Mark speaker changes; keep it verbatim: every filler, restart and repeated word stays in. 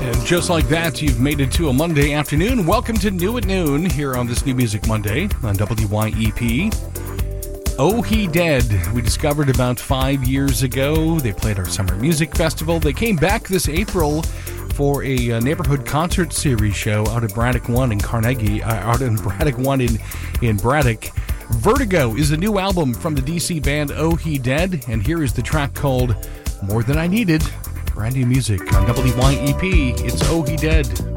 Speaker 1: And just like that, you've made it to a Monday afternoon. Welcome to New at Noon here on this New Music Monday on W Y E P. Oh He Dead, we discovered about five years ago. They played our Summer Music Festival. They came back this April for a uh, neighborhood concert series show out at Braddock One in Carnegie, uh, out in Braddock One in, in Braddock. Vertigo is a new album from the D C band Oh He Dead, and here is the track called More Than I Needed. Brand new music on W Y E P. It's Oh He Dead.